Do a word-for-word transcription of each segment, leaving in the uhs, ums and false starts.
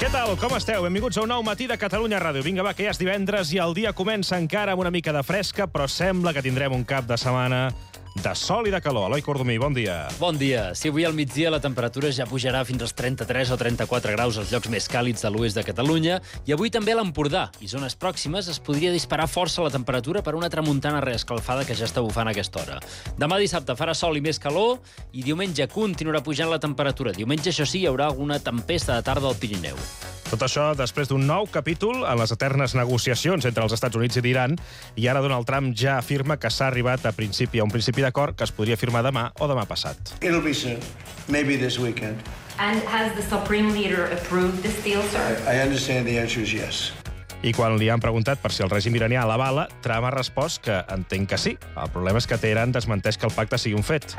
Què tal? Com esteu? Benvinguts a un nou matí de Catalunya Ràdio. Vinga, va, que ja és divendres i el dia comença encara amb una mica de fresca, però sembla que tindrem un cap de setmana de sol i de calor. Eloi Cordomí, bon dia. Bon dia. Si avui al migdia la temperatura ja pujarà fins als trenta-tres o trenta-quatre graus als llocs més càlids de l'oest de Catalunya, i avui també a l'Empordà i zones pròximes es podria disparar força la temperatura per una tramuntana reescalfada que ja està bufant a aquesta hora. Demà dissabte farà sol i més calor, i diumenge continuarà pujant la temperatura. Diumenge, això sí, hi haurà alguna tempesta de tarda al Pirineu. Tot això després d'un nou capítol en les eternes negociacions entre els Estats Units i l'Iran, i ara Donald Trump ja afirma que s'ha arribat a principi a un principi d'acord que es podria firmar demà o demà passat. It'll be soon, maybe this weekend. And has the Supreme Leader approved this deal, sir? I understand the answer is yes. I quan li han preguntat per si el règim iranià l'avala, Trump ha respost que entenc que sí. El problema és que Teheran desmenteix que el pacte sigui un fet.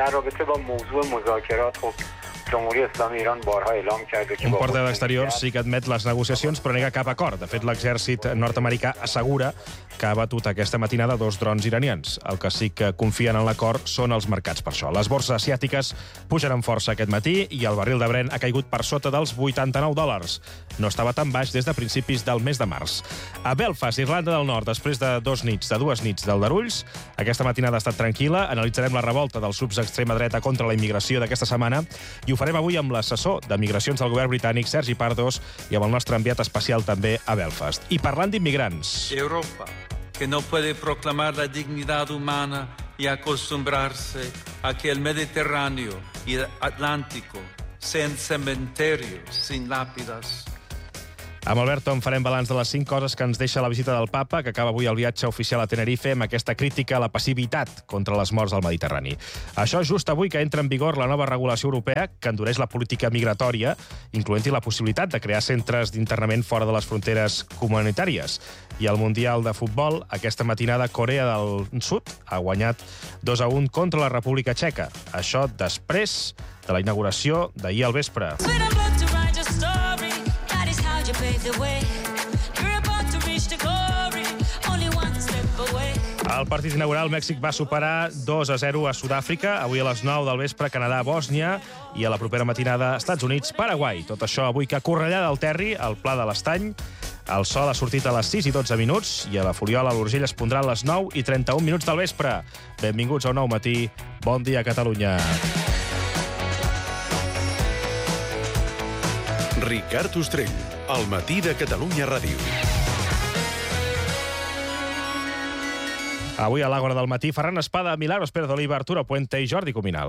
Un portaveu d'Exteriors sí que admet les negociacions, però nega cap acord. De fet, l'exèrcit nord-americà assegura que ha batut aquesta matinada dos drons iranians. El que sí que confien en l'acord són els mercats per això. Les borses asiàtiques pugen amb força aquest matí i el barril de Brent ha caigut per sota dels vuitanta-nou dòlars. No estava tan baix des de principis del mes de març. A Belfast, Irlanda del Nord, després de dos nits, de dues nits d'aldarulls, aquesta matinada ha estat tranquil·la. Analitzarem la revolta dels subs d'extrema dreta contra la immigració d'aquesta setmana i ho farem avui amb l'assessor de migracions del govern britànic, Sergi Pardos, i amb el nostre enviat especial també a Belfast. I parlant d'immigrants... Europa, que no puede proclamar la dignidad humana y acostumbrarse a que el Mediterráneo y el Atlántico sean cementerios sin lápidas. Amb Alberto en farem balanç de les cinc coses que ens deixa la visita del papa, que acaba avui el viatge oficial a Tenerife amb aquesta crítica a la passivitat contra les morts al Mediterrani. Això just avui que entra en vigor la nova regulació europea que endureix la política migratòria, incloent-hi la possibilitat de crear centres d'internament fora de les fronteres comunitàries. I al Mundial de Futbol, aquesta matinada, Corea del Sud ha guanyat dos a un contra la República Txeca. Això després de la inauguració d'ahir al vespre. Al partit inaugural, Mèxic va superar dos a zero a Sud-àfrica. Avui a les nou del vespre, Canadà, Bòsnia, i a la propera matinada, Estats Units, Paraguai. Tot això avui que a Cornellà del Terri, al Pla de l'Estany, el sol ha sortit a les sis i dotze minuts i a la Fuliola l'Urgell es pondrà a les nou i trenta-un minuts del vespre. Benvinguts a un nou matí. Bon dia, Catalunya. Ricard Ostrell, al matí de Catalunya Ràdio. Avui a l'Àgora del matí, Ferran Espada, Milagros Pérez Oliva, Arturo Puente i Jordi Cuminal.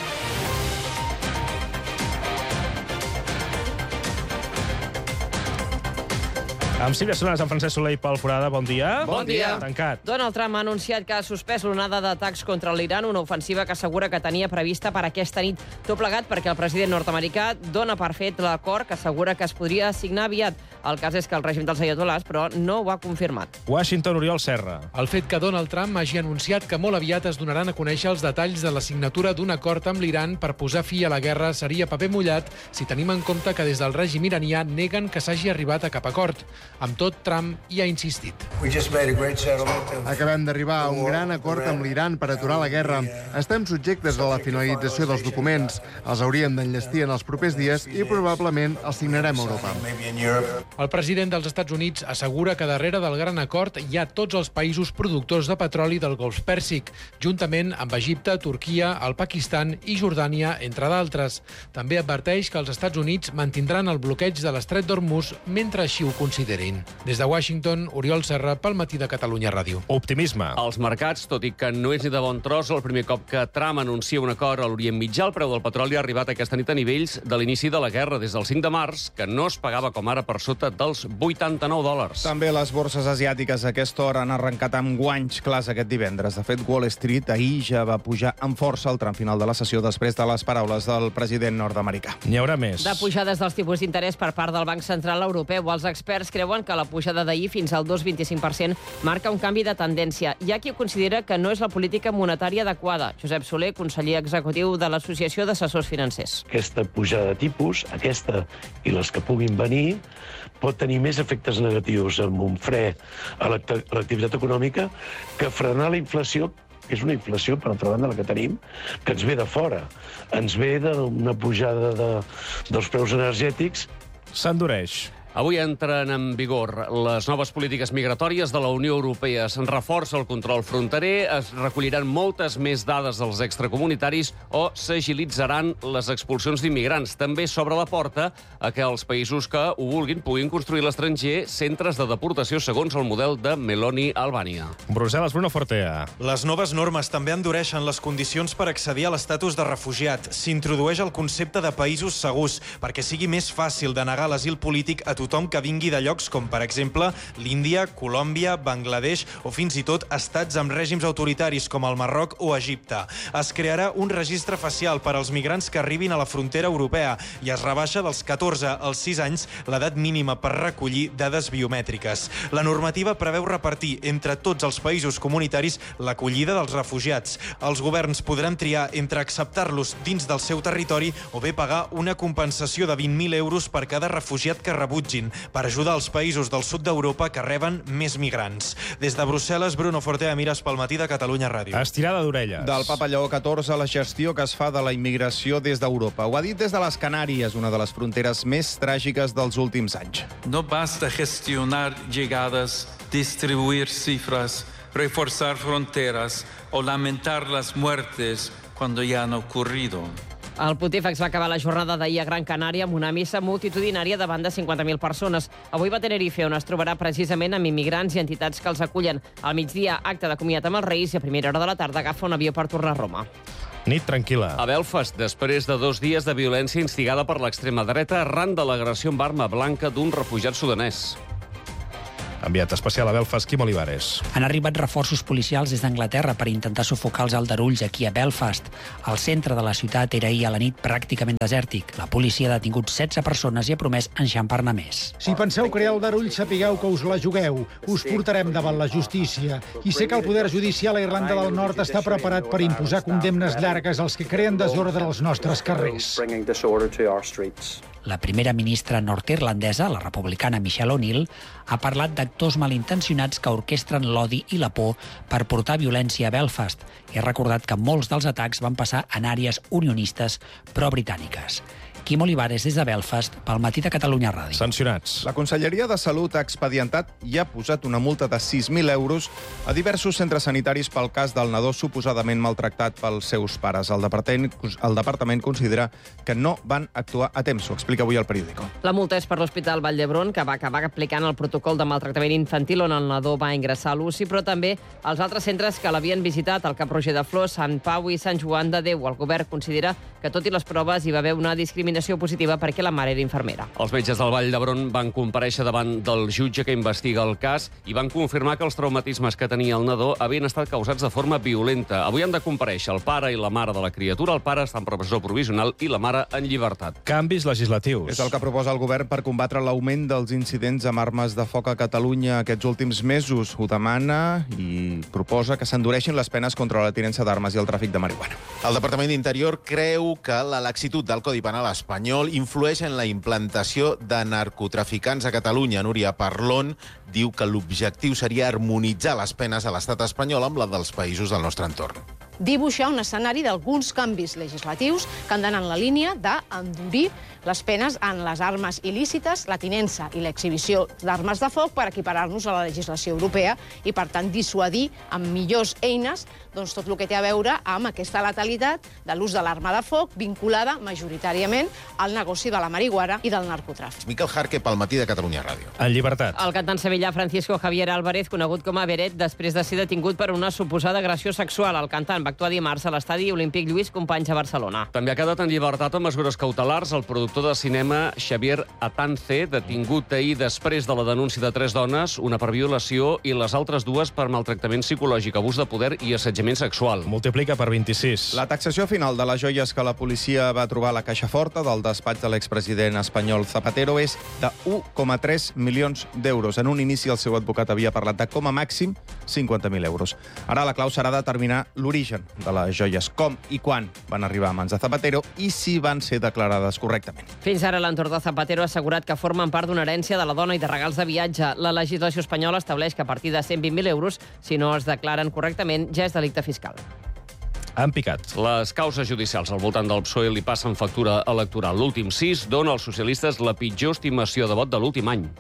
Amb Sílvia Sonares, en Francesc Soler i Pol Forada, bon dia. Bon dia. Tancat. Donald Trump ha anunciat que ha suspès l'onada d'atacs contra l'Iran, una ofensiva que assegura que tenia prevista per aquesta nit. Tot plegat perquè el president nord-americà dona per fet l'acord que assegura que es podria signar aviat. El cas és que el règim dels ayatolás, però, no ho ha confirmat. Washington, Oriol Serra. El fet que Donald Trump hagi anunciat que molt aviat es donaran a conèixer els detalls de la signatura d'un acord amb l'Iran per posar fi a la guerra seria paper mullat si tenim en compte que des del règim iranià neguen que s'hagi arribat a cap acord. Amb tot, Trump hi ha insistit. Acabem d'arribar a un gran acord amb l'Iran per aturar la guerra. Estem subjectes a la finalització dels documents. Els hauríem d'enllestir en els propers dies i probablement els signarem a Europa. El president dels Estats Units assegura que darrere del gran acord hi ha tots els països productors de petroli del Golf Pèrsic, juntament amb Egipte, Turquia, el Pakistan i Jordània, entre d'altres. També adverteix que els Estats Units mantindran el bloqueig de l'estret d'Hormuz mentre així ho considerin. Des de Washington, Oriol Serra, pel matí de Catalunya Ràdio. Optimisme. Els mercats, tot i que no és ni de bon tros, el primer cop que Trump anuncia un acord a l'Orient Mitjà, el preu del petroli ha arribat aquesta nit a nivells de l'inici de la guerra, des del cinc de març, que no es pagava com ara per sota dels vuitanta-nou dòlars. També les borses asiàtiques a aquesta hora han arrencat amb guanys clars aquest divendres. De fet, Wall Street ahir ja va pujar amb força al tram final de la sessió després de les paraules del president nord-americà. N'hi haurà més. De pujades dels tipus d'interès per part del Banc Central Europeu, els experts creuen que la pujada d'ahir fins al dos coma vint-i-cinc per cent marca un canvi de tendència. Hi ha qui considera que no és la política monetària adequada. Josep Soler, conseller executiu de l'Associació d'Assessors Financers. Aquesta pujada de tipus, aquesta i les que puguin venir, pot tenir més efectes negatius amb un fre a l'activitat econòmica que frenar la inflació, que és una inflació, per altra banda, la que tenim, que ens ve de fora. Ens ve d'una pujada de, dels preus energètics. S'endureix. Avui entren en vigor les noves polítiques migratòries de la Unió Europea. Se'n reforça el control fronterer, es recolliran moltes més dades dels extracomunitaris o s'agilitzaran les expulsions d'immigrants. També s'obre la porta a que els països que ho vulguin puguin construir a l'estranger centres de deportació segons el model de Meloni a Albània. Brussel·les, Bruno Fortea. Les noves normes també endureixen les condicions per accedir a l'estatus de refugiat. S'introdueix el concepte de països segurs perquè sigui més fàcil de negar l'asil polític a tothom que vingui de llocs com, per exemple, l'Índia, Colòmbia, Bangladesh o fins i tot estats amb règims autoritaris com el Marroc o Egipte. Es crearà un registre facial per als migrants que arribin a la frontera europea i es rebaixa dels catorze als sis anys l'edat mínima per recollir dades biomètriques. La normativa preveu repartir entre tots els països comunitaris l'acollida dels refugiats. Els governs podran triar entre acceptar-los dins del seu territori o bé pagar una compensació de vint mil euros per cada refugiat que rebutgin, per ajudar els països del sud d'Europa que reben més migrants. Des de Brussel·les, Bruno Fortea, Mires pel matí de Catalunya Ràdio. Estirada d'orelles. Del Papa Lleó catorze, la gestió que es fa de la immigració des d'Europa. Ho ha dit des de les Canàries, una de les fronteres més tràgiques dels últims anys. No basta gestionar llegadas, distribuir cifras, reforzar fronteras o lamentar las muertes cuando ya han ocurrido. El Pontífex va acabar la jornada d'ahir a Gran Canària amb una missa multitudinària davant de cinquanta mil persones. Avui va a Tenerife, on es trobarà precisament amb immigrants i entitats que els acullen. Al migdia, acte de comiat amb els Reis i a primera hora de la tarda agafa un avió per tornar a Roma. Nit tranquil·la. A Belfast, després de dos dies de violència instigada per l'extrema dreta arran de l'agressió amb arma blanca d'un refugiat sudanès. Enviat especial a Belfast, Quim Olivares. Han arribat reforços policials des d'Anglaterra per intentar sufocar els aldarulls aquí a Belfast. El centre de la ciutat era ahir a la nit pràcticament desèrtic. La policia ha detingut setze persones i ha promès enxampar-ne més. Si penseu crear aldarull, sapigueu que us la jugueu. Us portarem davant la justícia. I sé que el poder judicial a Irlanda del Nord està preparat per imposar condemnes llargues als que creen desordre als nostres carrers. La primera ministra nord-irlandesa, la republicana Michelle O'Neill, ha parlat d'actors malintencionats que orquestren l'odi i la por per portar violència a Belfast i ha recordat que molts dels atacs van passar en àrees unionistes pro-britàniques. Quim Olivares, des de Belfast, pel matí de Catalunya Ràdio. Sancionats. La Conselleria de Salut ha expedientat i ha posat una multa de sis mil euros a diversos centres sanitaris pel cas del nadó suposadament maltractat pels seus pares. El departament, el departament considera que no van actuar a temps. Ho explica avui el periòdico. La multa és per l'Hospital Vall d'Hebron, que va acabar aplicant el protocol de maltractament infantil on el nadó va ingressar a l'U C I, però també els altres centres que l'havien visitat, el Cap Roger de Flor, Sant Pau i Sant Joan de Déu. El govern considera que, tot i les proves, hi va haver una discriminació positiva perquè la mare era infermera. Els metges del Vall d'Hebron van comparèixer davant del jutge que investiga el cas i van confirmar que els traumatismes que tenia el nadó havien estat causats de forma violenta. Avui han de comparèixer el pare i la mare de la criatura. El pare està en presó provisional i la mare en llibertat. Canvis legislatius. És el que proposa el govern per combatre l'augment dels incidents amb armes de foc a Catalunya aquests últims mesos. Ho demana i proposa que s'endureixin les penes contra la tinença d'armes i el tràfic de marihuana. El Departament d'Interior creu que la laxitud del Codi Penal espanyol influeix en la implantació de narcotraficants a Catalunya. Núria Parlon diu que l'objectiu seria harmonitzar les penes a l'estat espanyol amb la dels països del nostre entorn. Dibuixar un escenari d'alguns canvis legislatius que han d'anar en la línia d'endurir les penes en les armes il·lícites, la tinença i l'exhibició d'armes de foc per equiparar-nos a la legislació europea i, per tant, dissuadir amb millors eines doncs, tot el que té a veure amb aquesta letalitat de l'ús de l'arma de foc vinculada majoritàriament al negoci de la marihuana i del narcotràfic. Miquel Jarque, pel matí de Catalunya Ràdio. En llibertat. El cantant sevillà Francisco Javier Álvarez, conegut com a Beret, després de ser detingut per una suposada agressió sexual. El cantant va actuar dimarts a l'estadi Olímpic Lluís Companys a Barcelona. També ha quedat en llibertat amb mesures cautelars el productor de cinema Xavier Atance, detingut ahir després de la denúncia de tres dones, una per violació i les altres dues per maltractament psicològic, abús de poder i assetjament sexual. Multiplica per vint-i-sis. La taxació final de les joies que la policia va trobar a la caixa forta del despatx de l'expresident espanyol Zapatero és de un coma tres milions d'euros. En un inici el seu advocat havia parlat de com a màxim cinquanta mil euros. Ara la clau serà determinar l'origen de les joies, com i quan van arribar a mans de Zapatero i si van ser declarades correctament. Fins ara l'entorn de Zapatero ha assegurat que formen part d'una herència de la dona i de regals de viatge. La legislació espanyola estableix que a partir de cent vint mil euros, si no es declaren correctament, ja és delicte fiscal. Han picat. Les causes judicials al voltant del P S O E li passen factura electoral. L'últim sis dona als socialistes la pitjor estimació de vot de l'últim any.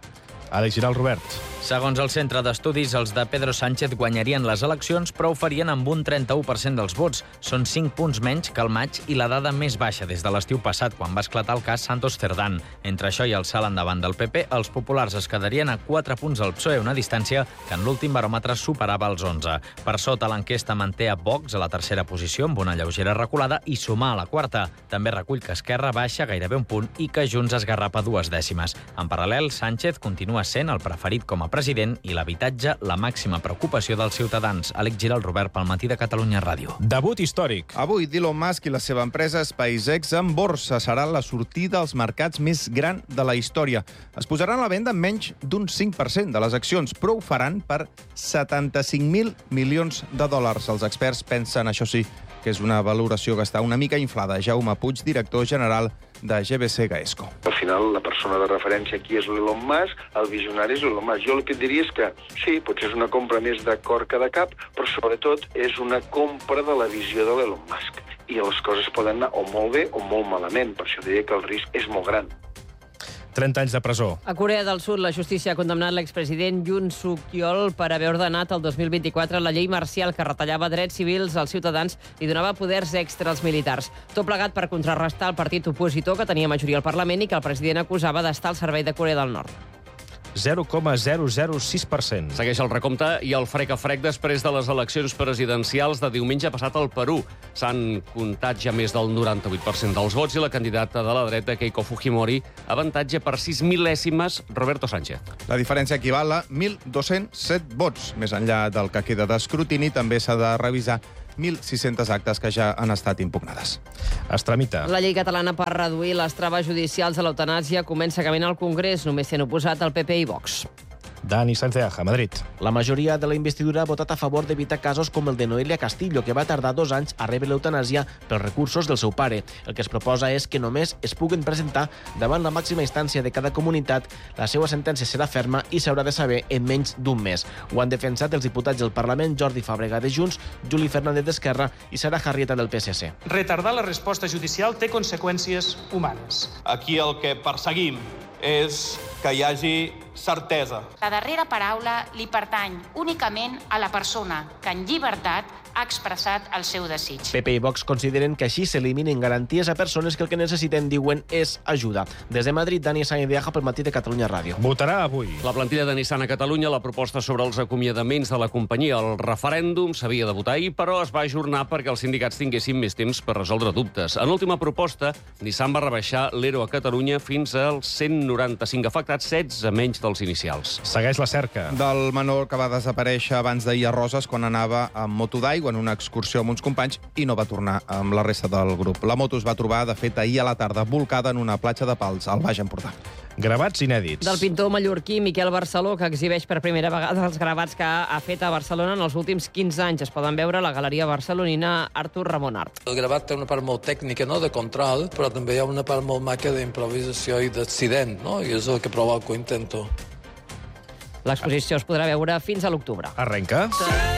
Àlex Giral, Robert. Segons el centre d'estudis, els de Pedro Sánchez guanyarien les eleccions, però ho farien amb un trenta-u per cent dels vots. Són cinc punts menys que el maig i la dada més baixa des de l'estiu passat, quan va esclatar el cas Santos Cerdán. Entre això i el salt endavant del P P, els populars es quedarien a quatre punts del P S O E, una distància que en l'últim baròmetre superava els onze. Per sota, l'enquesta manté a Vox a la tercera posició, amb una lleugera reculada, i Sumar a la quarta. També recull que Esquerra baixa gairebé un punt i que Junts esgarrapa dues dècimes. En paral·lel, Sánchez continua sent el preferit com a president i l'habitatge la màxima preocupació dels ciutadans. Àlex Giral, Robert, pel Matí de Catalunya Ràdio. Debut històric. Avui, d'Elon Musk i la seva empresa SpaceX en borsa. Serà la sortida als mercats més gran de la història. Es posaran a la venda en menys d'un cinc per cent de les accions, però ho faran per setanta-cinc mil milions de dòlars. Els experts pensen, això sí, que és una valoració que està una mica inflada. Jaume Puig, director general de G B C Gaesco. Al final, la persona de referència aquí és l'Elon Musk, el visionari és l'Elon Musk. Jo el que et diria és que, sí, potser és una compra més de cor que de cap, però sobretot és una compra de la visió de l'Elon Musk. I les coses poden anar o molt bé o molt malament. Per això diria que el risc és molt gran. trenta anys de presó. A Corea del Sud, la justícia ha condemnat l'expresident Yoon Suk-yeol per haver ordenat el dos mil vint-i-quatre la llei marcial que retallava drets civils als ciutadans i donava poders extra als militars. Tot plegat per contrarrestar el partit opositor, que tenia majoria al Parlament i que el president acusava d'estar al servei de Corea del Nord. zero coma zero zero sis per cent. Segueix el recompte i el frec a frec després de les eleccions presidencials de diumenge passat al Perú. S'han comptat ja més del noranta-vuit per cent dels vots i la candidata de la dreta, Keiko Fujimori, avantatge per sis mil·lèsimes Roberto Sánchez. La diferència equival a mil dos-cents set vots. Més enllà del que queda d'escrutini, també s'ha de revisar mil sis-centes actes que ja han estat impugnades. Es tramita. La llei catalana per reduir les traves judicials a l'eutanàsia comença a caminar al Congrés, només sent oposat al P P i Vox. Dani Sanceaja, Madrid. La majoria de la investidura ha votat a favor d'evitar casos com el de Noelia Castillo, que va tardar dos anys a rebre l'eutanàsia pels recursos del seu pare. El que es proposa és que només es puguen presentar davant la màxima instància de cada comunitat. La seva sentència serà ferma i s'haurà de saber en menys d'un mes. Ho han defensat els diputats del Parlament Jordi Fàbrega de Junts, Juli Fernández d'Esquerra i Sara Jarrieta del P S C. Retardar la resposta judicial té conseqüències humanes. Aquí el que perseguim és que hi hagi certesa. La darrera paraula li pertany únicament a la persona que en llibertat ha expressat el seu desig. P P i Vox consideren que així s'eliminen garanties a persones que el que necessiten, diuen, és ajuda. Des de Madrid, Dani Sáenz de Aja pel Matí de Catalunya Ràdio. Votarà avui. La plantilla de Nissan a Catalunya, la proposta sobre els acomiadaments de la companyia. El referèndum s'havia de votar ahir, però es va ajornar perquè els sindicats tinguessin més temps per resoldre dubtes. En l'última proposta, Nissan va rebaixar l'E R O a Catalunya fins als cent noranta-cinc afectats, setze menys dels inicials. Segueix la cerca. Del menor que va desaparèixer abans d'ahir a Roses quan anava amb moto d'aigua en una excursió amb uns companys i no va tornar amb la resta del grup. La moto es va trobar, de fet, ahir a la tarda, volcada en una platja de Pals, al Baix Empordà. Gravats inèdits. Del pintor mallorquí Miquel Barceló, que exhibeix per primera vegada els gravats que ha fet a Barcelona en els últims quinze anys. Es poden veure a la galeria barcelonina Artur Ramon Art. El gravat té una part molt tècnica, no?, de control, però també hi ha una part molt maca d'improvisació i d'accident, no?, i és el que provoca, intento. L'exposició es podrà veure fins a l'octubre. Arrenca.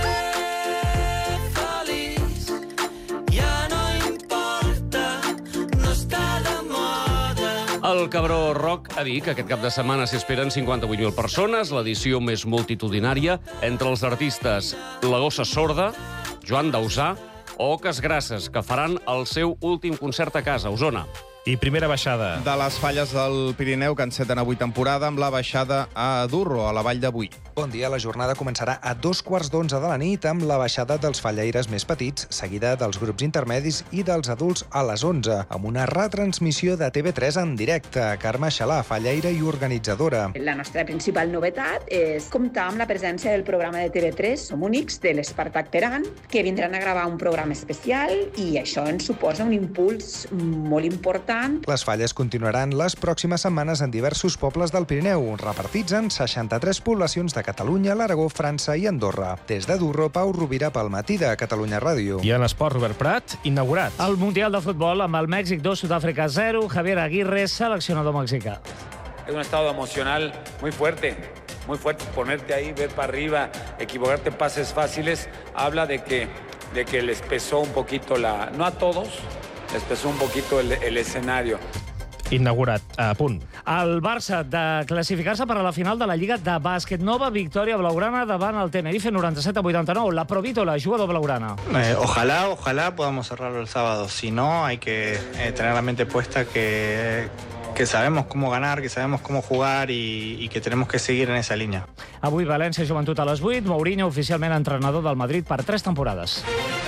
El Cabró Rock ha dit que aquest cap de setmana s'hi esperen cinquanta-vuit mil persones, l'edició més multitudinària, entre els artistes La Gossa Sorda, Joan Dausà o Oques Grasses, que faran el seu últim concert a casa, a Osona. I primera baixada. De les falles del Pirineu que enceten avui temporada amb la baixada a Durro, a la Vall de Boí. Bon dia, la jornada començarà a dos quarts d'onze de la nit amb la baixada dels fallaires més petits, seguida dels grups intermedis i dels adults a les onze, amb una retransmissió de T V tres en directe. Carme Xalà, fallaire i organitzadora. La nostra principal novetat és comptar amb la presència del programa de T V tres, Som Únics, de l'Espartac Teran, que vindran a gravar un programa especial i això ens suposa un impuls molt important. Les falles continuaran les pròximes setmanes en diversos pobles del Pirineu, repartits en seixanta-tres poblacions de Catalunya, l'Aragó, França i Andorra. Des de Durro, Pau Rovira pel Matí de Catalunya Ràdio. I en esport, Robert Prat, inaugurat. El Mundial de Futbol amb el Mèxic dos, Sud-àfrica zero, Javier Aguirre, seleccionador mexicà. Es un estado emocional muy fuerte, muy fuerte. Ponerte ahí, ver para arriba, equivocarte en pases fáciles, habla de que de que les pesó un poquito la... No a todos, les pesó un poquito el, el escenario. Inaugurat. A punt. El Barça de classificar-se per a la final de la Lliga de Bàsquet. Nova victòria blaugrana davant el Tenerife noranta-set a vuitanta-nou. La Provítola, jugador blaugrana. Eh, ojalá, ojalá podamos cerrarlo el sábado. Si no, hay que eh, tener la mente puesta que, que sabemos cómo ganar, que sabemos cómo jugar y, y que tenemos que seguir en esa línea. Avui València Joventut a les vuit. Mourinho oficialment entrenador del Madrid per tres temporades.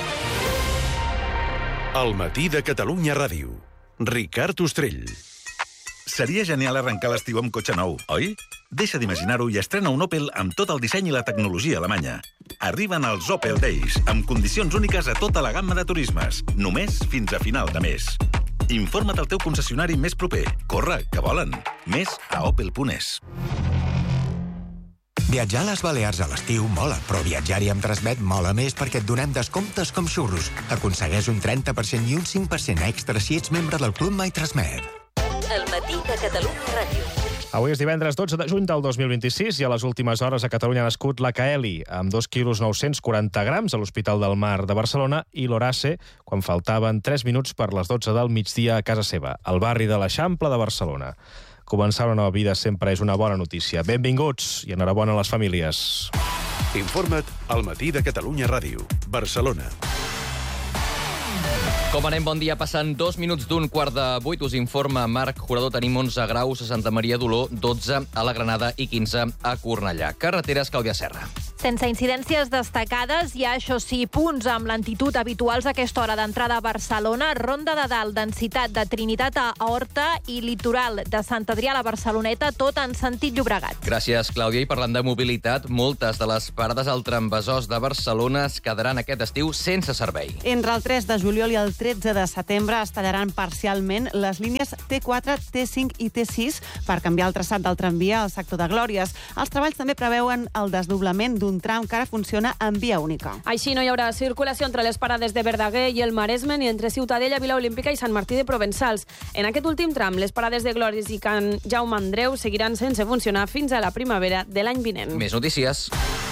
El matí de Catalunya Ràdio. Ricard Ostrell. Seria genial arrencar l'estiu amb cotxe nou, oi? Deixa d'imaginar-ho i estrena un Opel amb tot el disseny i la tecnologia alemanya. Arriben els Opel Days, amb condicions úniques a tota la gamma de turismes, només fins a final de mes. Informa't al teu concessionari més proper. Corre, que volen. Més a opel punt es. Viatjar a les Balears a l'estiu mola, però viatjar-hi amb Transmet mola més perquè et donem descomptes com xurros. Aconsegueix un trenta per cent i un cinc per cent extra si ets membre del Club My Transmet. El matí de Catalunya Ràdio. Avui és divendres dotze de juny del dos mil vint-i-sis i a les últimes hores a Catalunya ha nascut la Kaeli, amb dos quilos nou-cents quaranta grams a l'Hospital del Mar de Barcelona, i l'Horace, quan faltaven tres minuts per les dotze del migdia a casa seva, al barri de l'Eixample de Barcelona. Començar una nova vida sempre és una bona notícia. Benvinguts i enhorabona a les famílies. Informa't al matí de Catalunya Ràdio, Barcelona. Com anem? Bon dia. Passant dos minuts d'un quart de vuit, us informa Marc Jurador. Tenim onze graus a Santa Maria d'Oló, dotze a la Granada i quinze a Cornellà. Carreteres, Clàudia Serra. Sense incidències destacades, hi ha, això sí, punts amb lentitud habituals a aquesta hora d'entrada a Barcelona, Ronda de Dalt, densitat de Trinitat a Horta i litoral de Sant Adrià a la Barceloneta, tot en sentit Llobregat. Gràcies, Clàudia. I parlant de mobilitat, moltes de les parades al trambesòs de Barcelona es quedaran aquest estiu sense servei. Entre el tres de juliol i el tretze de setembre es tallaran parcialment les línies T quatre, T cinc i T sis per canviar el traçat del tramvia al sector de Glòries. Els treballs també preveuen el desdoblament d'un un tram que ara funciona en via única. Així no hi haurà circulació entre les parades de Verdaguer i el Maresme ni entre Ciutadella, Vila Olímpica i Sant Martí de Provençals. En aquest últim tram, les parades de Glòries i Can Jaume Andreu seguiran sense funcionar fins a la primavera de l'any vinent. Més notícies.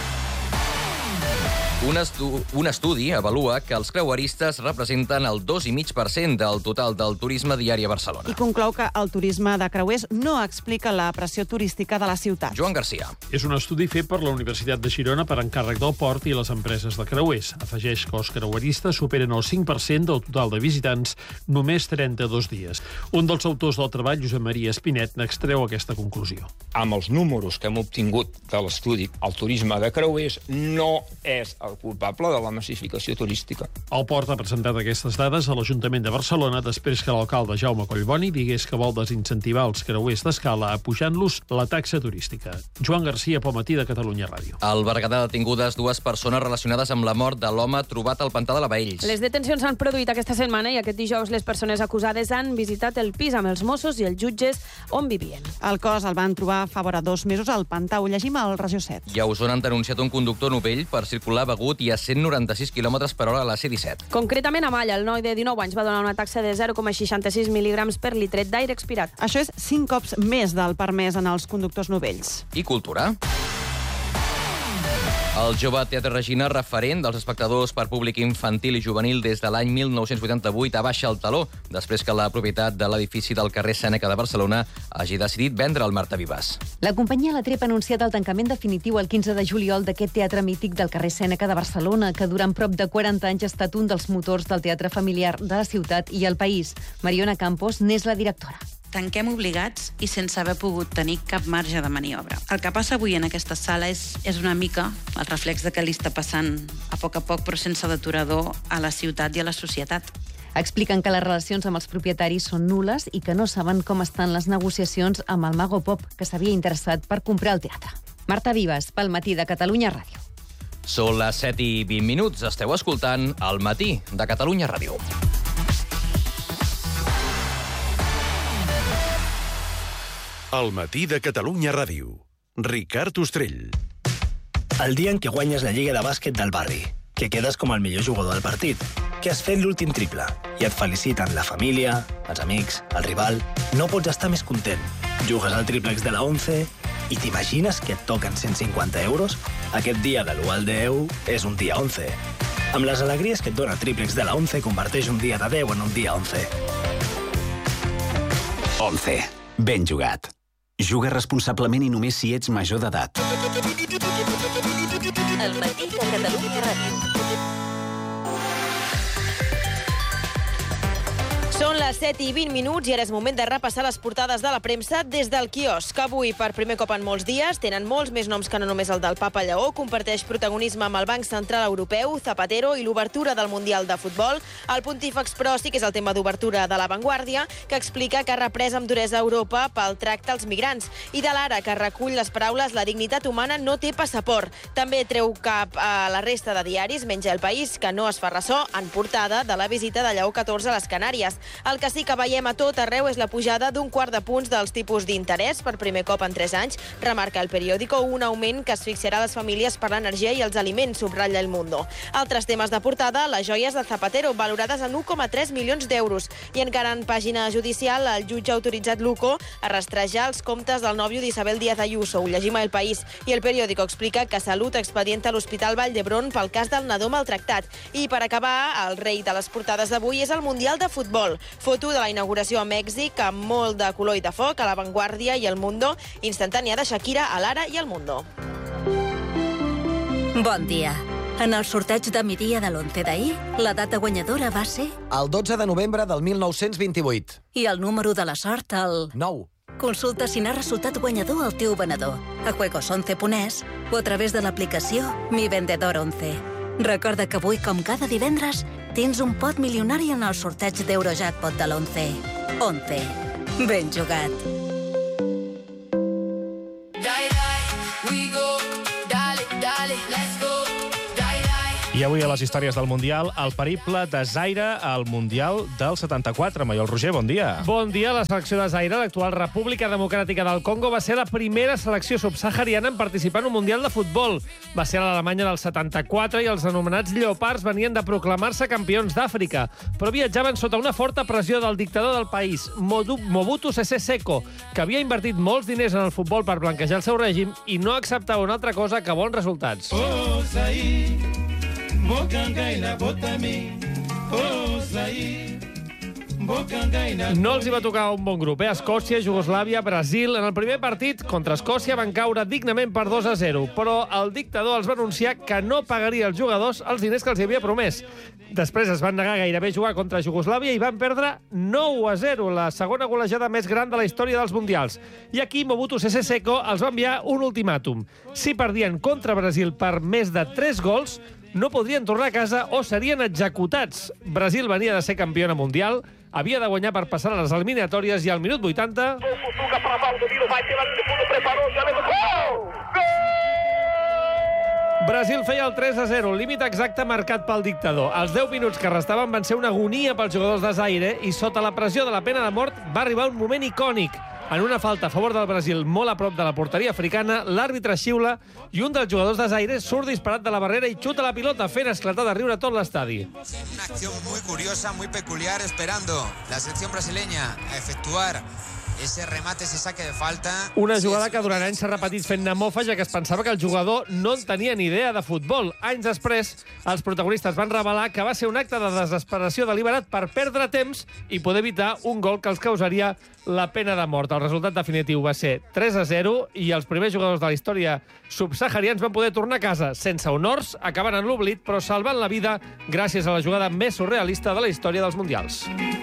Un, estu un estudi avalua que els creueristes representen el dos coma cinc per cent del total del turisme diari a Barcelona. I conclou que el turisme de creuers no explica la pressió turística de la ciutat. Joan Garcia. És un estudi fet per la Universitat de Girona per encàrrec del port i les empreses de creuers. Afegeix que els creueristes superen el cinc per cent del total de visitants només trenta-dos dies. Un dels autors del treball, Josep Maria Espinet, n'extreu aquesta conclusió. Amb els números que hem obtingut de l'estudi, el turisme de creuers no és el culpable de la massificació turística. El port ha presentat aquestes dades a l'Ajuntament de Barcelona després que l'alcalde Jaume Collboni digués que vol desincentivar els creuers d'escala apujant-los la taxa turística. Joan Garcia, pel matí de Catalunya Ràdio. Al Berguedà detingudes dues persones relacionades amb la mort de l'home trobat al pantà de la Baells. Les detencions s'han produït aquesta setmana i aquest dijous les persones acusades han visitat el pis amb els Mossos i els jutges on vivien. El cos el van trobar fa vora dos mesos al pantà. Ho llegim al Regió set. I a Osona han denunciat un conductor novell per circular begut i a cent noranta-sis quilòmetres per hora a la C disset. Concretament a Malla, el noi de dinou anys va donar una taxa de zero coma seixanta-sis mil·ligrams per litre d'aire expirat. Això és cinc cops més del permès en els conductors novells. I cultura. El jove Teatre Regina, referent dels espectadors per públic infantil i juvenil des de l'any mil nou-cents vuitanta-vuit, abaixa el taló després que la propietat de l'edifici del carrer Sèneca de Barcelona hagi decidit vendre el Marta Vives. La companyia La Trep ha anunciat el tancament definitiu el quinze de juliol d'aquest teatre mític del carrer Sèneca de Barcelona, que durant prop de quaranta anys ha estat un dels motors del teatre familiar de la ciutat i el país. Mariona Campos n'és la directora. Tanquem obligats i sense haver pogut tenir cap marge de maniobra. El que passa avui en aquesta sala és, és una mica el reflex de què li està passant a poc a poc, però sense deturador, a la ciutat i a la societat. Expliquen que les relacions amb els propietaris són nules i que no saben com estan les negociacions amb el Mago Pop, que s'havia interessat per comprar el teatre. Marta Vives, pel matí de Catalunya Ràdio. Són les set i vint minuts. Esteu escoltant El matí de Catalunya Ràdio. El matí de Catalunya Ràdio. Ricard Ostrell. El dia en què guanyes la Lliga de Bàsquet del barri, que quedes com el millor jugador del partit, que has fet l'últim triple i et feliciten la família, els amics, el rival, no pots estar més content. Jugues al triplex de la once i t'imagines que et toquen cent cinquanta euros? Aquest dia de l'u al deu és un dia onze. Amb les alegries que et dona Triplex de la ONCE, converteix un dia de deu en un dia onze. ONCE. Ben jugat. Juga responsablement i només si ets major d'edat. El matí de Catalunya Ràdio. Són les set i vint minuts i ara és moment de repassar les portades de la premsa des del quiosc. Avui, per primer cop en molts dies, tenen molts més noms que no només el del Papa Lleó, comparteix protagonisme amb el Banc Central Europeu, Zapatero i l'obertura del Mundial de Futbol. El Pontífex, però, sí que és el tema d'obertura de La Vanguardia, que explica que ha reprès amb duresa a Europa pel tracte als migrants. I de l'Ara, que recull les paraules «La dignitat humana no té passaport». També treu cap a la resta de diaris, menys El País, que no es fa ressò en portada de la visita de Lleó catorze a les Canàries. El que sí que veiem a tot arreu és la pujada d'un quart de punts dels tipus d'interès per primer cop en tres anys. Remarca El Periódico un augment que asfixiarà les famílies per l'energia i els aliments, subratlla El Mundo. Altres temes de portada, les joies de Zapatero, valorades en un coma tres milions d'euros. I encara en pàgina judicial, el jutge ha autoritzat Luco a rastrejar els comptes del nòvio d'Isabel Díaz Ayuso. Ho llegim a El País. I El Periódico explica que Salut expedienta l'Hospital Vall d'Hebron pel cas del nadó maltractat. I per acabar, el rei de les portades d'avui és el Mundial de Futbol. Foto de la inauguració a Mèxic amb molt de color i de foc a La Vanguardia i El Mundo, instantània de Shakira a l'Ara i El Mundo. Bon dia. En el sorteig de migdia de l'onze d'ahir, la data guanyadora va ser... El dotze de novembre del mil nou-cents vint-i-vuit. I el número de la sort, el... nou. Consulta si n'ha resultat guanyador el teu venedor a juegos once punt es o a través de l'aplicació Mi Vendedor once. Recorda que avui, com cada divendres, tens un pot milionari en el sorteig d'Eurojackpot de l'onze. once. Ben jugat. I avui a les històries del Mundial, el periple de Zaire al Mundial del setanta-quatre. Maiol Roger, bon dia. Bon dia. La selecció de Zaire, l'actual República Democràtica del Congo, va ser la primera selecció subsahariana en participar en un Mundial de futbol. Va ser a l'Alemanya del setanta-quatre i els anomenats Lleopards venien de proclamar-se campions d'Àfrica, però viatjaven sota una forta pressió del dictador del país, Mobutu Sese Seko, que havia invertit molts diners en el futbol per blanquejar el seu règim i no acceptava una altra cosa que bons resultats. Oh, Zaire. No els hi va tocar un bon grup, eh? Escòcia, Jugoslàvia, Brasil... En el primer partit, contra Escòcia, van caure dignament per dos a zero, però el dictador els va anunciar que no pagaria als jugadors els diners que els havia promès. Després es van negar gairebé a jugar contra Jugoslàvia i van perdre nou a zero, la segona golejada més gran de la història dels Mundials. I aquí Mobutu Sese Seko els va enviar un ultimàtum. Si perdien contra Brasil per més de tres gols, no podrien tornar a casa o serien executats. Brasil venia de ser campiona mundial, havia de guanyar per passar a les eliminatòries i al minut vuitanta... Brasil feia el tres a zero, límit exacte marcat pel dictador. Els deu minuts que restaven van ser una agonia pels jugadors de Zaire i sota la pressió de la pena de mort va arribar un moment icònic. En una falta a favor del Brasil molt a prop de la porteria africana, l'àrbitre xiula i un dels jugadors de Zaire surt disparat de la barrera i xuta la pilota, fent esclatar de riure tot l'estadi. Una acción muy curiosa, muy peculiar, esperando la selección brasileña a efectuar ese remate, ese saque de falta. Una jugada que durant anys s'ha repetit fent-ne mofa, ja que es pensava que el jugador no en tenia ni idea de futbol. Anys després, els protagonistes van revelar que va ser un acte de desesperació deliberat per perdre temps i poder evitar un gol que els causaria la pena de mort. El resultat definitiu va ser tres a zero i els primers jugadors de la història subsaharians van poder tornar a casa sense honors, acabant en l'oblit, però salvant la vida gràcies a la jugada més surrealista de la història dels Mundials.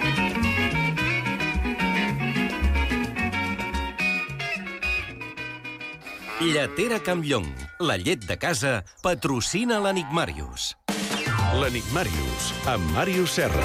Lletera Campllong, la llet de casa, patrocina l'Enigmàrius. L'Enigmàrius, amb Màrius Serra.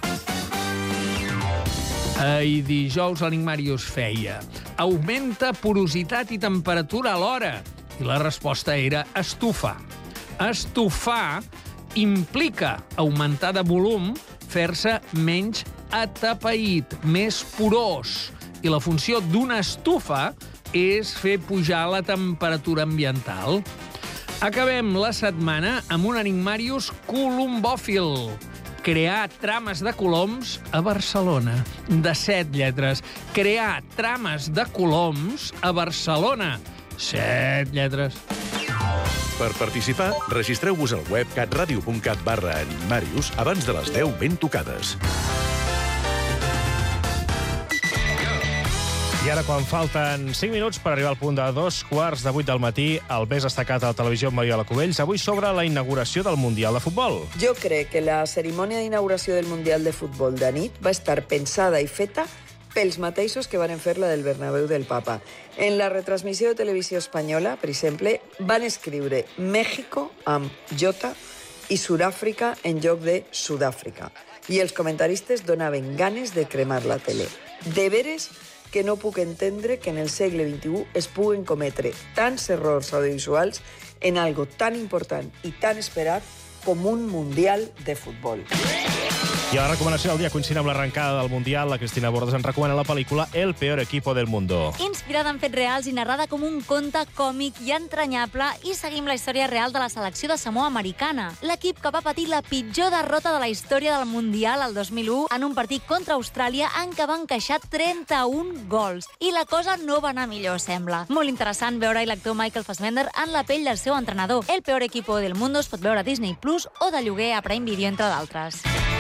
Ahir dijous l'Enigmàrius feia: augmenta porositat i temperatura alhora. I la resposta era estufar. Estufar implica augmentar de volum, fer-se menys atapeït, més porós. I la funció d'una estufa és fer pujar la temperatura ambiental. Acabem la setmana amb un Enigmàrius colombòfil. Crear trames de coloms a Barcelona. De set lletres. Crear trames de coloms a Barcelona. Set lletres. Per participar, registreu-vos al web catradio punt cat barra Enigmàrius abans de les deu ben tocades. I ara, quan falten cinc minuts per arribar al punt de dos quarts de vuit del matí, el més destacat a la televisió amb Mariola Cubells, avui sobre la inauguració del Mundial de Futbol. Jo crec que la cerimònia d'inauguració del Mundial de Futbol de nit va estar pensada i feta pels mateixos que van fer la del Bernabéu del Papa. En la retransmissió de televisió espanyola, per exemple, van escriure México amb J i Sud-àfrica en lloc de Sud-àfrica. I els comentaristes donaven ganes de cremar la tele. De veres que no puc entendre que en el segle vint-i-u es puguen cometre tants errors audiovisuals en algo tan important i tan esperat com un Mundial de Futbol. I a la recomanació del dia, coincidint amb l'arrencada del Mundial, la Cristina Bordes ens recomana la pel·lícula El peor equipo del mundo. Inspirada en fets reals i narrada com un conte còmic i entranyable, i seguim la història real de la selecció de Samoa Americana, l'equip que va patir la pitjor derrota de la història del Mundial el dos mil u en un partit contra Austràlia en què van encaixar trenta-un gols. I la cosa no va anar millor, sembla. Molt interessant veure-hi l'actor Michael Fassbender en la pell del seu entrenador. El peor equipo del mundo es pot veure a Disney Plus o de lloguer a Prime Video, entre d'altres.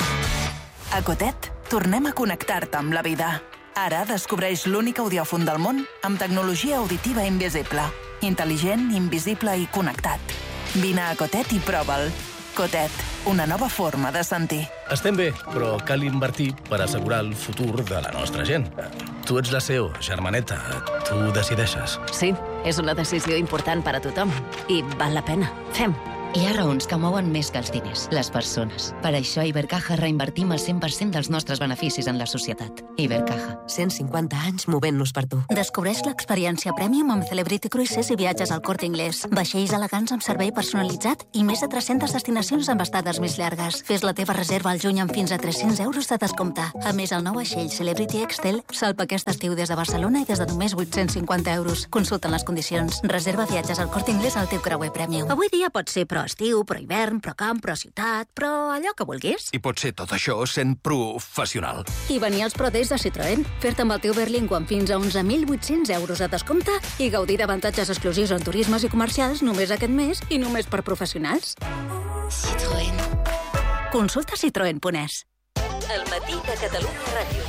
A Cotet, tornem a connectar-te amb la vida. Ara descobreix l'únic audiòfon del món amb tecnologia auditiva invisible. Intel·ligent, invisible i connectat. Vine a Cotet i prova'l. Cotet, una nova forma de sentir. Estem bé, però cal invertir per assegurar el futur de la nostra gent. Tu ets la C E O, germaneta. Tu decideixes. Sí, és una decisió important per a tothom. I val la pena. Fem. Hi ha raons que mouen més que els diners, les persones. Per això a Ibercaja reinvertim el cent per cent dels nostres beneficis en la societat. Ibercaja. cent cinquanta anys movent-nos per tu. Descobreix l'experiència Premium amb Celebrity Cruises i viatges al Corte Inglés. Vaixells elegants amb servei personalitzat i més de tres-centes destinacions amb estades més llargues. Fes la teva reserva al juny amb fins a tres-cents euros de descompte. A més, el nou vaixell Celebrity Excel salpa aquest estiu des de Barcelona i des de només vuit-cents cinquanta euros. Consulta les condicions. Reserva viatges al Corte Inglés al teu creuer Premium. Avui dia pot ser pro estiu, pro hivern, pro camp, pro ciutat, però allò que vulguis. I pot ser tot això sent professional. I venir als Pro Days de Citroën, fer-te amb el teu Berlingo amb fins a onze mil vuit-cents euros de descompte i gaudir d'avantatges exclusius en turismes i comercials només aquest mes i només per professionals. Citroën. Consulta citroen punt es. El matí de Catalunya Ràdio.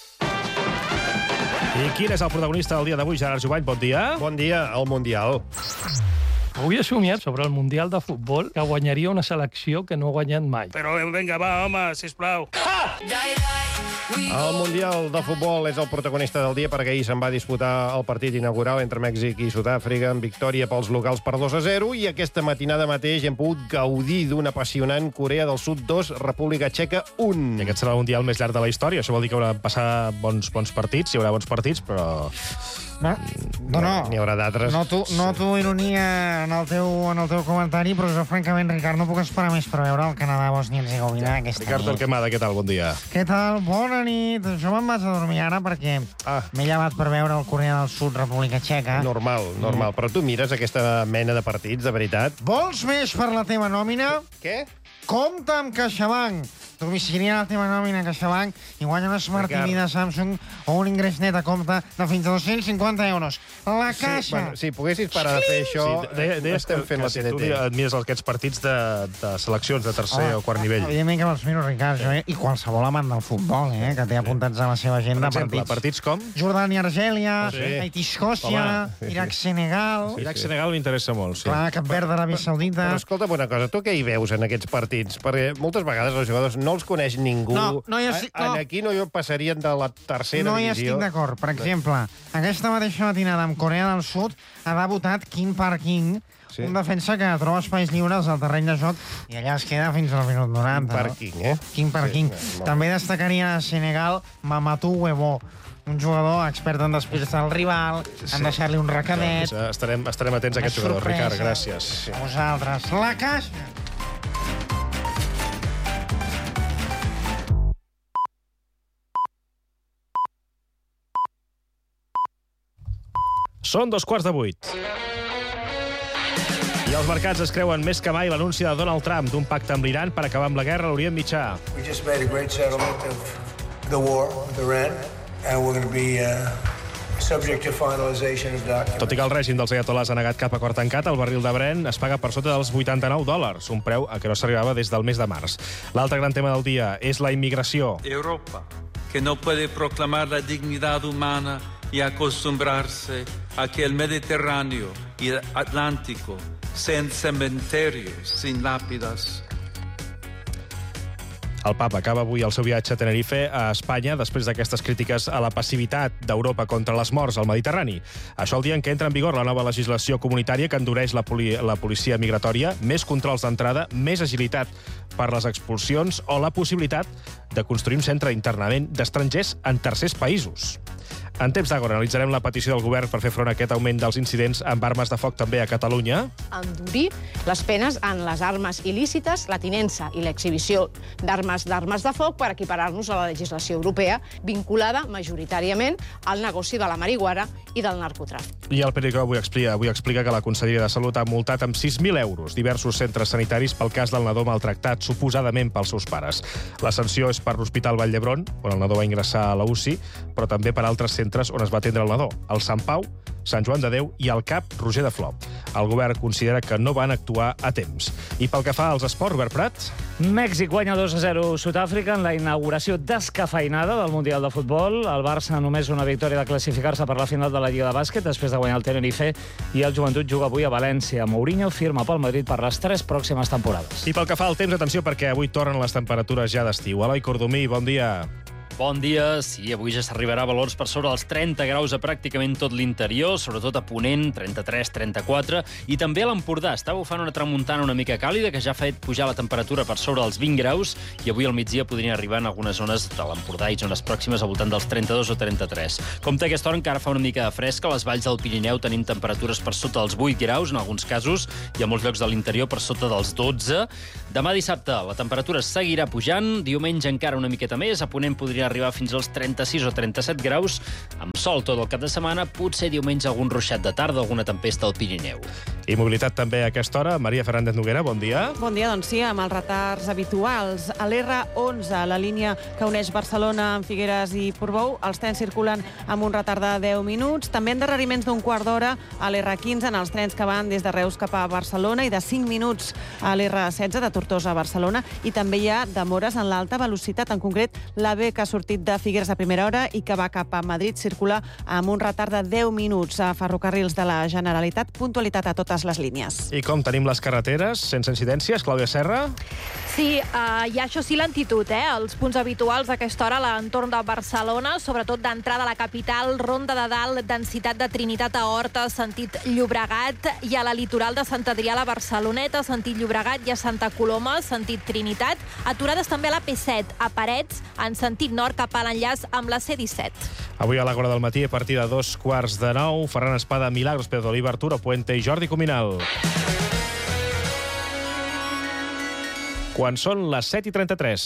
I quin és el protagonista del dia d'avui, Gerard Jubany? Bon dia. Bon dia, el Mundial. Avui he somiat sobre el Mundial de Futbol que guanyaria una selecció que no ha guanyat mai. Però vinga, va, home, sisplau. Ah! El Mundial de Futbol és el protagonista del dia perquè ahir se'n va disputar el partit inaugural entre Mèxic i Sud-àfrica amb victòria pels locals per dos a zero i aquesta matinada mateix hem pogut gaudir d'un apassionant Corea del Sud dos, República Txeca un. I aquest serà el Mundial més llarg de la història. Això vol dir que haurà de passar bons, bons partits, hi haurà bons partits, però... No, no, no. N'hi haurà d'altres. Noto, noto ironia en el, teu, en el teu comentari, però jo, francament, Ricard, no puc esperar més per veure el Canadà, Bòsnia i Hercegovina aquesta Ricard Torquemada, què tal? Bon dia. Què tal? Bona nit. Jo me'n vaig a dormir ara perquè ah. m'he llevat per veure el Corea del Sud, República Txeca. Normal, normal. Mm. Però tu mires aquesta mena de partits, de veritat? Vols més per la teva nòmina? Què? Compte amb CaixaBank. Domiciliar la teva nòmina a CaixaBank i guanya una Smart T V de Samsung o un ingrés net a compte de fins a dos-cents cinquanta euros. La Caixa! Sí, bueno, si poguessis parar de fer això, sí, de, de, estem fent la T D T. Si tu admires aquests partits de, de seleccions de tercer oh, o quart nivell. Evidentment que me'ls miro, Ricard, jo, eh? I qualsevol amant del futbol, eh? Que té apuntats a la seva agenda. Per exemple, partits, partits com? Jordània-Argèlia, sí. Haití-Escòcia, sí, sí. Iraq-Senegal... Sí, sí. Iraq-Senegal m'interessa molt, sí. Clar, Cap Verd d'Aràbia Saudita... Però escolta'm una cosa, tu què hi veus en aquests partits? Perquè moltes vegades els jugadors no els coneix ningú. No, no hi estic, no. Aquí no passarien de la tercera no divisió. No hi estic d'acord. Per exemple, aquesta mateixa matinada amb Corea del Sud ha debutat Kim Park-in, sí. un defensa que troba espais lliures al terreny de joc i allà es queda fins al minut noranta. Kim Park-in, eh? Kim Park-in. Sí, també destacaria a Senegal Mamadou Webo, un jugador expert en despistar el rival, sí. en deixar-li un recadet. Sí, estarem, estarem atents a aquest jugador, Ricard, gràcies. Sí. A vosaltres. La Caixa! Són dos quarts de vuit. I els mercats es creuen més que mai l'anunci de Donald Trump d'un pacte amb l'Iran per acabar amb la guerra a l'Orient Mitjà. We just made a great settlement of the war with Iran, and we're going to be uh, subject to finalization of documents. Tot i que el règim dels ayatolás ha negat cap acord tancat, el barril de Brent es paga per sota dels vuitanta-nou dòlars, un preu a què no s'arribava des del mes de març. L'altre gran tema del dia és la immigració. Europa, que no puede proclamar la dignidad humana y acostumbrarse a que el Mediterráneo y el Atlántico sean cementerios sin lápidas. El papa acaba avui el seu viatge a Tenerife, a Espanya, després d'aquestes crítiques a la passivitat d'Europa contra les morts al Mediterrani. Això el dia en què entra en vigor la nova legislació comunitària que endureix la, poli la policia migratòria, més controls d'entrada, més agilitat per les expulsions o la possibilitat de construir un centre d'internament d'estrangers en tercers països. En temps d'agora analitzarem la petició del govern per fer front a aquest augment dels incidents amb armes de foc també a Catalunya. Endurir les penes en les armes il·lícites, la tinença i l'exhibició d'armes d'armes de foc per equiparar-nos a la legislació europea vinculada majoritàriament al negoci de la marihuana i del narcotràfic. I el periòdico avui explica, avui explica que la Conselleria de Salut ha multat amb sis mil euros diversos centres sanitaris pel cas del nadó maltractat suposadament pels seus pares. La sanció és per l'Hospital Vall d'Hebron, on el nadó va ingressar a la U C I, però també per altres centres on es va atendre el nadó, el Sant Pau, Sant Joan de Déu i el Cap Roger de Flor. El govern considera que no van actuar a temps. I pel que fa als esports, Robert Prat? Mèxic guanya dos a zero Sud-àfrica en la inauguració descafeinada del Mundial de Futbol. El Barça només una victòria de classificar-se per la final de la Lliga de Bàsquet després de guanyar el Tenerife, i el Joventut juga avui a València. Mourinho firma pel Madrid per les tres pròximes temporades. I pel que fa al temps, atenció, perquè avui tornen les temperatures ja d'estiu. Eloi Cordomí, bon dia. Bon dia. Sí, avui ja s'arribarà a valors per sobre els trenta graus a pràcticament tot l'interior, sobretot a Ponent, trenta-tres, trenta-quatre, i també a l'Empordà. Està bufant una tramuntana una mica càlida que ja ha fet pujar la temperatura per sobre dels vint graus, i avui al migdia podrien arribar en algunes zones de l'Empordà i zones pròximes al voltant dels trenta-dos o trenta-tres. Compte, aquesta hora encara fa una mica de fresca. A les valls del Pirineu tenim temperatures per sota dels vuit graus, en alguns casos, i a molts llocs de l'interior per sota dels dotze. Demà dissabte la temperatura seguirà pujant, diumenge encara una miqueta més, a Ponent podria arribar fins als trenta-sis o trenta-set graus, amb sol tot el cap de setmana, potser diumenge algun ruixat de tarda, alguna tempesta al Pirineu. I mobilitat també a aquesta hora. Maria Fernández Noguera, bon dia. Bon dia, doncs sí, amb els retards habituals. A l'R onze, la línia que uneix Barcelona amb Figueres i Portbou, els trens circulen amb un retard de deu minuts. També endarreriments d'un quart d'hora a l'R quinze en els trens que van des de Reus cap a Barcelona, i de cinc minuts a l'R setze de Tortosa a Barcelona, i també hi ha demores en l'alta velocitat, en concret l'A V que ha sortit de Figueres a primera hora i que va cap a Madrid circula amb un retard de deu minuts. A Ferrocarrils de la Generalitat, puntualitat a totes les línies. I com tenim les carreteres? Sense incidències, Clàudia Serra? Sí, uh, hi ha això sí lentitud, eh? Els punts habituals a aquesta hora a l'entorn de Barcelona, sobretot d'entrada a la capital, Ronda de Dalt, densitat de Trinitat a Horta, sentit Llobregat, i a la litoral de Sant Adrià a la Barceloneta, sentit Llobregat, i a Santa Coloma, sentit Trinitat. Aturades també a la P set, a Parets, en sentit nord cap a l'enllaç amb la C disset. Avui a l'Àgora del matí, a partir de dos quarts de nou, Ferran Espada, Milagros, Pedro Oliva, Arturo Puente i Jordi Cuminal. Quan són les set i trenta-tres.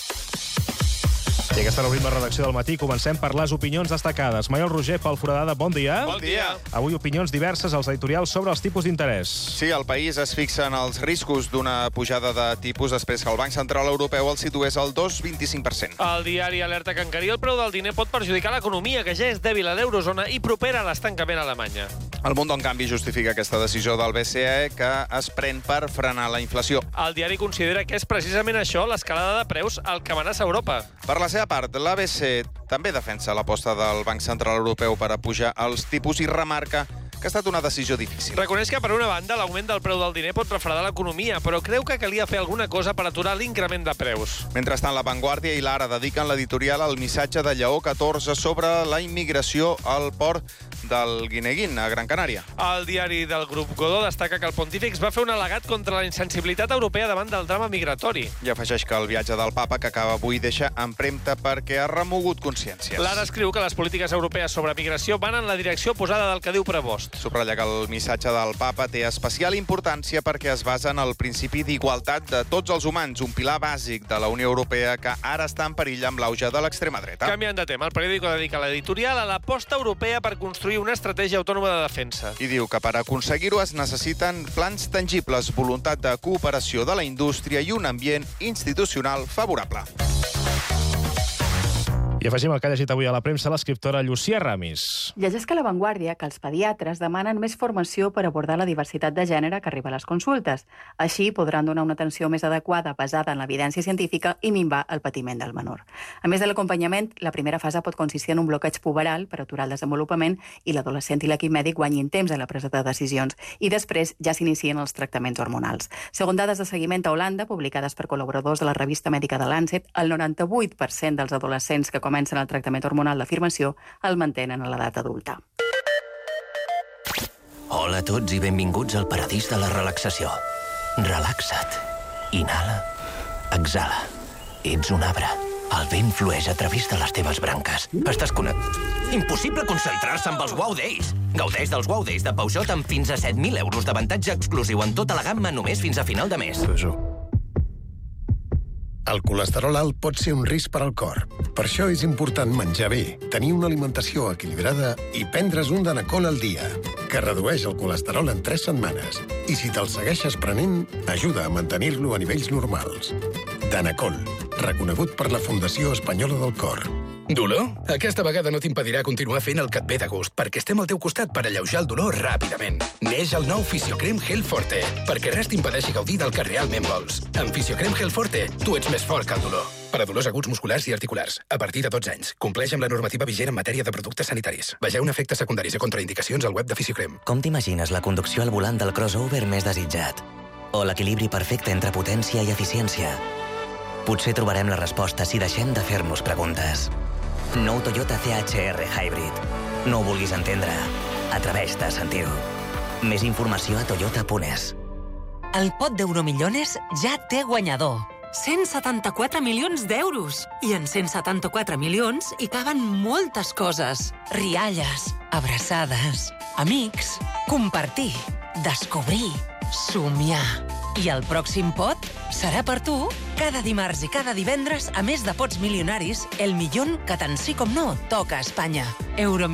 I aquesta obrim la redacció del matí. Comencem per les opinions destacades. Maiol Roger, Pol Foradada, bon dia. Bon dia. Avui opinions diverses als editorials sobre els tipus d'interès. Sí, el País es fixa en els riscos d'una pujada de tipus després que el Banc Central Europeu el situés al dos coma vint-i-cinc per cent. El diari alerta que encarir el preu del diner pot perjudicar l'economia, que ja és dèbil a l'eurozona i propera a l'estancament a Alemanya. El Mundo, en canvi, justifica aquesta decisió del B C E que es pren per frenar la inflació. El diari considera que és precisament això, l'escalada de preus, el que amenaça Europa. Per la seva part, l'A B C també defensa l'aposta del Banc Central Europeu per a pujar els tipus i remarca que ha estat una decisió difícil. Reconeix que, per una banda, l'augment del preu del diner pot refredar l'economia, però creu que calia fer alguna cosa per aturar l'increment de preus. Mentrestant, La Vanguardia i l'Ara dediquen l'editorial al missatge de Lleó catorze sobre la immigració al port del Guineguín, a Gran Canària. El diari del grup Godó destaca que el pontífex va fer un al·legat contra la insensibilitat europea davant del drama migratori. I afegeix que el viatge del papa que acaba avui deixa empremta perquè ha remogut consciències. L'Ara escriu que les polítiques europees sobre migració van en la direcció oposada del que diu Prevost. Subratlla que el missatge del papa té especial importància perquè es basa en el principi d'igualtat de tots els humans, un pilar bàsic de la Unió Europea que ara està en perill amb l'auge de l'extrema dreta. Canviant de tema, el periòdico dedica l'editorial a l'aposta europea per construir una estratègia autònoma de defensa. I diu que per aconseguir-ho es necessiten plans tangibles, voluntat de cooperació de la indústria i un ambient institucional favorable. I afegim el que ha llegit avui a la premsa l'escriptora Llucia Ramis. Llegeix que a La Vanguardia que els pediatres demanen més formació per abordar la diversitat de gènere que arriba a les consultes. Així podran donar una atenció més adequada basada en l'evidència científica i minvar el patiment del menor. A més de l'acompanyament, la primera fase pot consistir en un bloqueig puberal per aturar el desenvolupament i l'adolescent i l'equip mèdic guanyin temps en la presa de decisions i després ja s'inicien els tractaments hormonals. Segons dades de seguiment a Holanda, publicades per col·laboradors de la revista mèdica de Lancet, el noranta-vuit per cent dels adolescents que comencen el tractament hormonal d'afirmació el mantenen a l'edat adulta. Hola a tots i benvinguts al paradís de la relaxació. Relaxa't. Inhala. Exhala. Ets un arbre. El vent flueix a través de les teves branques. Estàs connectat. Impossible concentrar-se amb els Wow Days. Gaudeix dels Wow Days de Peugeot amb fins a set mil euros d'avantatge exclusiu en tota la gamma només fins a final de mes. El colesterol alt pot ser un risc per al cor. Per això és important menjar bé, tenir una alimentació equilibrada i prendre's un Danacol al dia, que redueix el colesterol en tres setmanes. I si te'l segueixes prenent, ajuda a mantenir-lo a nivells normals. Danacol, reconegut per la Fundació Espanyola del Cor. Dolor? Aquesta vegada no t'impedirà continuar fent el que et ve de gust, perquè estem al teu costat per alleujar el dolor ràpidament. Neix el nou Fisiocrem Gel Forte, perquè res t'impedeixi gaudir del que realment vols. Amb Fisiocrem Gel Forte, tu ets més fort que el dolor. Per a dolors aguts musculars i articulars, a partir de dotze anys. Compleix amb la normativa vigent en matèria de productes sanitaris. Vegeu efectes secundaris i contraindicacions al web de Fisiocrem. Com t'imagines la conducció al volant del crossover més desitjat? O l'equilibri perfecte entre potència i eficiència? Potser trobarem la resposta si deixem de fer-nos preguntes. Nou Toyota C H R Hybrid. No ho vulguis entendre. Atreveix-te a sentir-ho. Més informació a toyota punt es. El pot d'Euromillones ja té guanyador. cent setanta-quatre milions d'euros. I en cent setanta-quatre milions hi caben moltes coses. Rialles, abraçades, amics, compartir, descobrir, somiar. I el pròxim pot serà per tu. Cada dimarts i cada divendres, a més de pots milionaris, el millón que tant sí com no toca a Espanya. Euromillones.